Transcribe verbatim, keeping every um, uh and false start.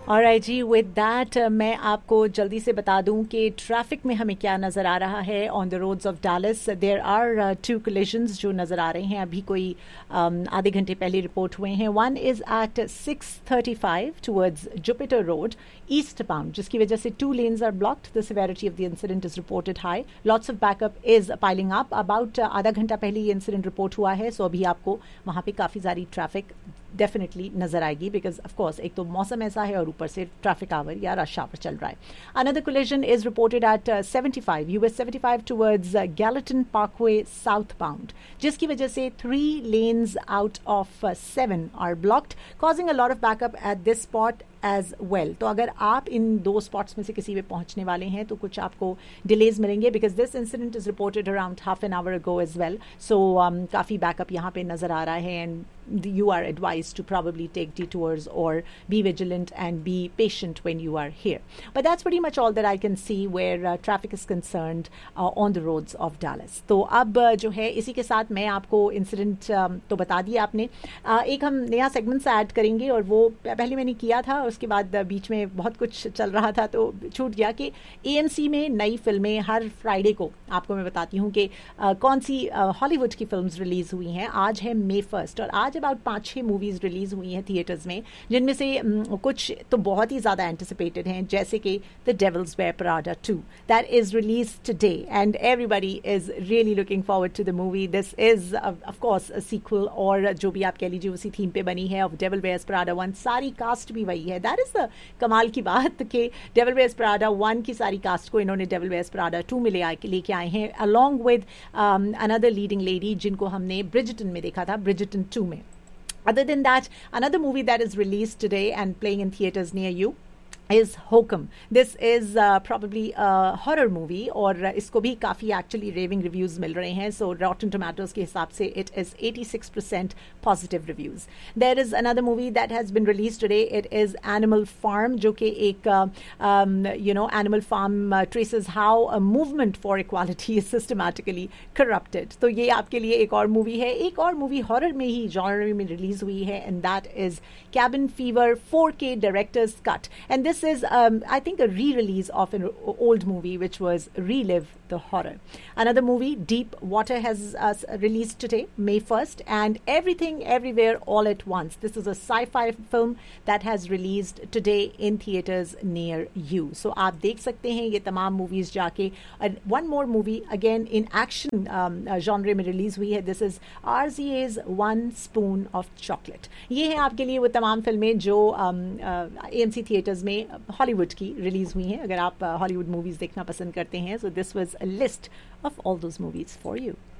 Alright ji, with that मैं आपको जल्दी से बता दूं कि ट्रैफिक में हमें क्या नज़र आ रहा है on the roads of Dallas. There are to collisions जो नज़र आ रहे हैं, अभी कोई um, आधे घंटे पहले रिपोर्ट हुए हैं। One is eight six thirty five towards Jupiter road east bound, जिसकी वजह से to lens are blocked. The severity of the incident is reported high, lots of backup is piling up. About आधा घंटा पहले ये incident report हुआ है, सो so अभी आपको वहाँ पे काफ़ी सारी ट्रैफिक डेफिनेटली नजर आएगी, बिकॉज ऑफ कोर्स एक तो मौसम ऐसा है और ऊपर से ट्रैफिक आवर या रश आवर चल रहा है। Another collision is reported eight seventy five US seventy five towards Galeton Parkway south bound, जिसकी वजह से three lens out of seven are blocked, causing a lot of backup at this spot as well. तो अगर आप इन दो spots में से किसी पे पहुंचने वाले हैं तो कुछ आपको डिलेज मिलेंगे, because this incident is reported around half an hour ago as well. सो काफ़ी बैकअप यहाँ पे नज़र आ रहा है, and you are advised to probably take detours or be vigilant and be patient when you are here. But that's pretty much all that I can see where uh, traffic is concerned uh, on the roads of Dallas. तो अब uh, जो है इसी के साथ मैं आपको incident um, तो बता दिया आपने। uh, एक हम नया सेगमेंट ऐड करेंगे, और वो पहले मैंने किया था, उसके बाद uh, बीच में बहुत कुछ चल रहा था तो छूट गया कि ए एम सी में नई फिल्में हर फ्राइडे को आपको मैं बताती हूँ कि uh, कौन सी हॉलीवुड uh, की फिल्म्स रिलीज हुई हैं। आज है मे फर्स्ट, और आज अबाउट पाँच छः मूवीज़ रिलीज़ हुई हैं थिएटर्स में, जिनमें से um, कुछ तो बहुत ही ज़्यादा एंटिसिपेटेड हैं, जैसे कि the devils where Prada to that is release today and everybody is really looking forward to the movie. This is of course a sequel, और जो भी आप कह लीजिए उसी थीम पे बनी है of devil wears Prada one. सारी कास्ट भी वही है, दैट इज़ द कमाल की बात कि डेविल वेयर्स प्राडा वन की सारी कास्ट को इन्होंने डेविल वेयर्स प्राडा टू में ले लेके आए हैं, along with another leading lady जिनको हमने ब्रिजटन में देखा था, ब्रिजटन टू में। Other than that, another movie that is released today and playing in theaters near you is Hokum. This is uh, probably a horror movie, और इसको भी काफ़ी actually raving reviews मिल रहे हैं. So Rotten Tomatoes के हिसाब से it is eighty-six percent positive reviews. There is another movie that has been released today. It is Animal Farm, जो कि एक uh, um, you know Animal Farm uh, traces how a movement for equality is systematically corrupted. तो ये आपके लिए एक और movie है। एक और मूवी हॉरर में ही जॉनर में रिलीज हुई है, and that is Cabin Fever four K director's cut. And this is um, I think a re-release of an old movie which was Relive the Horror. Another movie, Deep Water, has uh, released today, May first, and Everything Everywhere All at Once. This is a sci-fi film that has released today in theaters near you. So आप देख सकते हैं ये तमाम movies जाके। And one more movie again in action um, uh, genre में release हुई है. This is R Z A's One Spoon of Chocolate. ये है आपके लिए वो तमाम फिल्में जो ए एम सी थिएटर्स में हॉलीवुड की रिलीज हुई हैं, अगर आप हॉलीवुड मूवीज देखना पसंद करते हैं। So this was a list of all those movies for you.